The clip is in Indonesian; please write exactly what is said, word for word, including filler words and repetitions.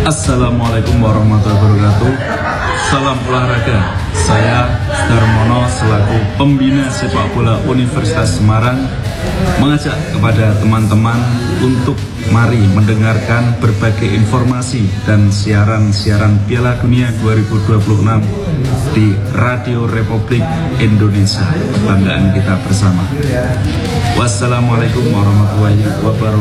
Assalamualaikum warahmatullahi wabarakatuh. Salam olahraga. Saya Darmono selaku pembina sepak bola Universitas Semarang mengajak kepada teman-teman untuk mari mendengarkan berbagai informasi dan siaran-siaran Piala Dunia dua ribu dua puluh enam di Radio Republik Indonesia, kebanggaan kita bersama. Wassalamualaikum warahmatullahi wabarakatuh.